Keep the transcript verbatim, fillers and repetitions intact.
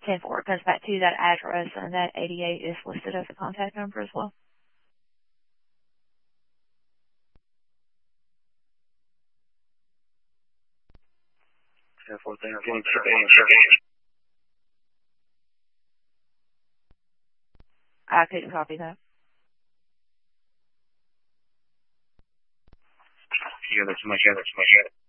ten four. It comes back to that address, and that eighty-eight is listed as a contact number as well. ten four, thank you. I couldn't copy that. Yeah, that's my, yeah, that's my, yeah.